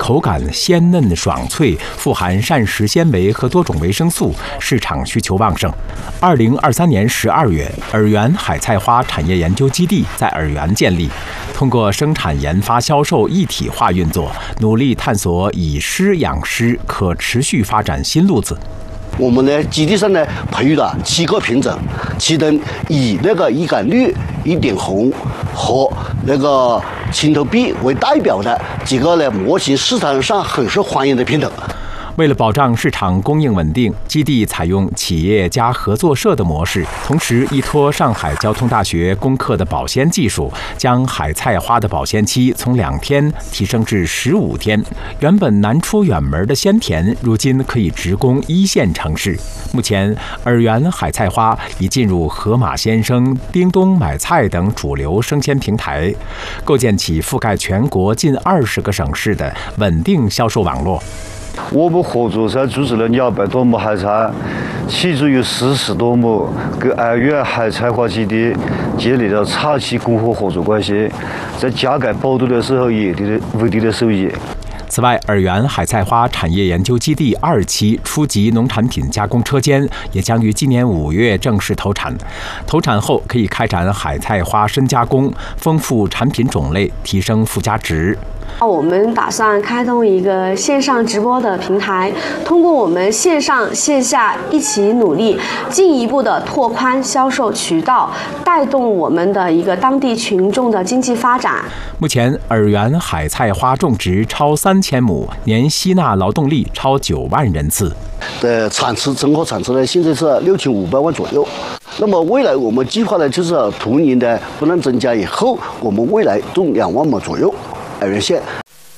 口感鲜嫩爽脆，富含膳食纤维和多种维生素，市场需求旺盛。2023年12月，洱源海菜花产业研究基地在洱源建立，通过生产、研发、销售一体化运作，努力探索以诗养诗、可持续发展新路子。 我们呢，基地上呢培育了7个品种，其中以那个一杆绿、一点红和那个青头碧为代表的几个呢模型，市场上很受欢迎的品种。 为了保障市场供应稳定，基地采用企业加合作社的模式，同时依托上海交通大学攻克的保鲜技术，将海菜花的保鲜期从2天提升至15天。原本难出远门的鲜田，如今可以直供1线城市。目前，洱源海菜花已进入盒马鲜生、叮咚买菜等主流生鲜平台，构建起覆盖全国近20个省市的稳定销售网络。 我们合作社组织了200多亩海菜，其中有40多亩跟洱源海菜花基地建立了长期供货合作关系，在加盖包堆的时候也有稳定的收益。 此外，洱源海菜花产业研究基地2期初级农产品加工车间也将于今年5月正式投产。投产后可以开展海菜花深加工，丰富产品种类，提升附加值。 我们打算开通一个线上直播的平台，通过我们线上线下一起努力，进一步的拓宽销售渠道，带动我们的一个当地群众的经济发展。 目前，洱源海菜花种植超3000亩，年吸纳劳动力超9万人次。 的综合产值呢，现在是6500万左右。那么未来我们计划呢，就是同年的不断增加以后，我们未来种2万亩左右。洱源县。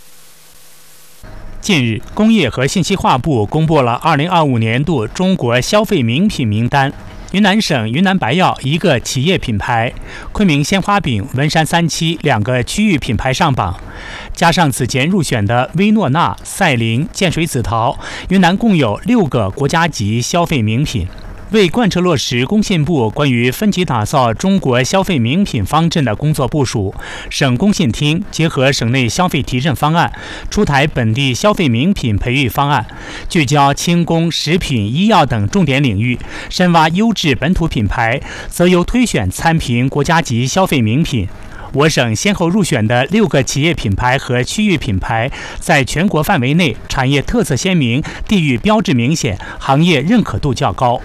近日，工业和信息化部公布了2025年度中国消费名品名单。云南省云南白药1个企业品牌，昆明鲜花饼、文山3期2个区域品牌上榜，加上此前入选的薇诺娜、赛琳、建水紫桃，云南共有6个国家级消费名品。为贯彻落实工信部关于分级打造中国消费名品方阵的工作部署，省工信厅结合省内消费提振方案，出台本地消费名品培育方案，聚焦轻工、食品、医药等重点领域，深挖优质本土品牌，择优推选参评国家级消费名品。我省先后入选的6个企业品牌和区域品牌，在全国范围内产业特色鲜明、地域标志明显、行业认可度较高。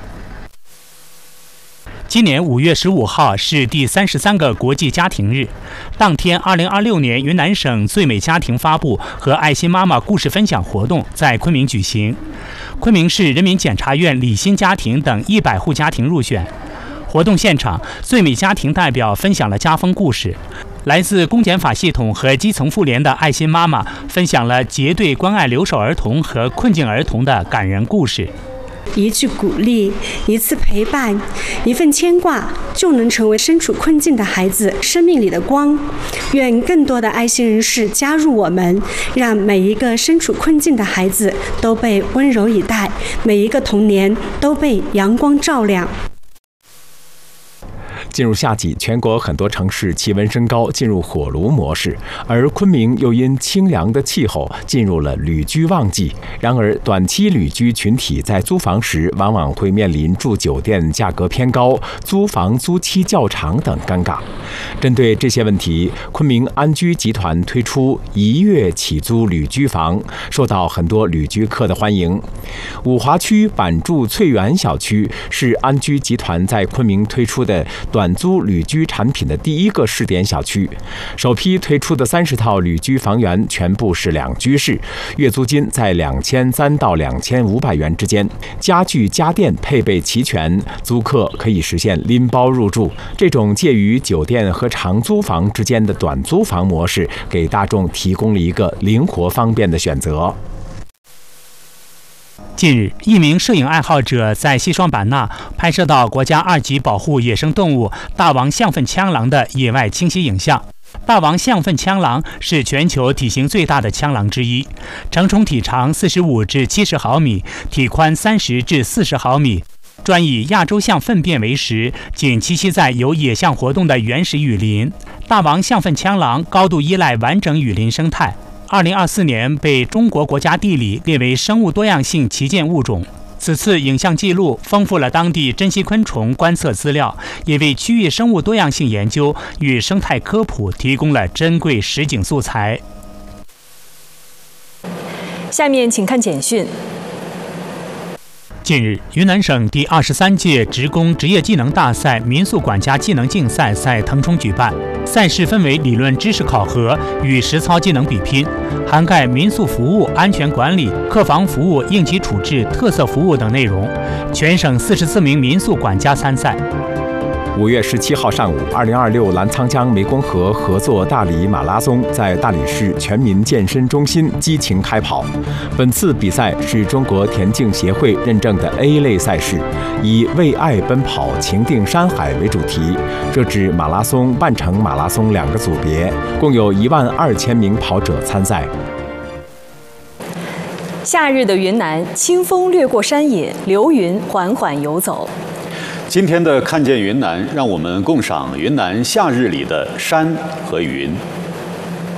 今年5月15号是第33个国际家庭日，当天2026年云南省最美家庭发布和爱心妈妈故事分享活动在昆明举行，昆明市人民检察院理心家庭等100户家庭入选。活动现场，最美家庭代表分享了家风故事，来自公检法系统和基层妇联的爱心妈妈分享了结对关爱留守儿童和困境儿童的感人故事。 一句鼓励，一次陪伴，一份牵挂，就能成为身处困境的孩子生命里的光。愿更多的爱心人士加入我们，让每一个身处困境的孩子都被温柔以待，每一个童年都被阳光照亮。 进入夏季，全国很多城市气温升高，进入火炉模式，而昆明又因清凉的气候进入了旅居旺季。然而，短期旅居群体在租房时往往会面临住酒店价格偏高、租房租期较长等尴尬。针对这些问题，昆明安居集团推出1月起租旅居房，受到很多旅居客的欢迎。五华区板柱翠园小区是安居集团在昆明推出的短租旅居产品的第1个试点小区，首批推出的30套旅居房源全部是2居室，月租金在2300到2500元之间，家具家电配备齐全，租客可以实现拎包入住。这种介于酒店和长租房之间的短租房模式，给大众提供了一个灵活方便的选择。 近日，一名摄影爱好者在西双版纳拍摄到国家2级保护野生动物大王象粪枪狼的野外清晰影像。大王象粪枪狼是全球体型最大的枪狼之一，成虫体长45至70毫米，体宽30至40毫米，专以亚洲象粪便为食，仅栖息在有野象活动的原始雨林。大王象粪枪狼高度依赖完整雨林生态。 2024年被中国国家地理列为生物多样性旗舰物种。此次影像记录丰富了当地珍稀昆虫观测资料，也为区域生物多样性研究与生态科普提供了珍贵实景素材。 下面请看简讯。 近日，云南省第23届职工职业技能大赛民宿管家技能竞赛在腾冲举办。赛事分为理论知识考核与实操技能比拼，涵盖民宿服务、安全管理、客房服务、应急处置、特色服务等内容。全省44名民宿管家参赛。 5月17号上午，2026澜沧江湄公河合作大理马拉松在大理市全民健身中心激情开跑。本次比赛是中国田径协会认证的 A 类赛事，以为爱奔跑、情定山海为主题，设置马拉松、半程马拉松2个组别，共有12000名跑者参赛。 夏日的云南，清风掠过山野，流云缓缓游走。 今天的看见云南，让我们共赏云南夏日里的山和云。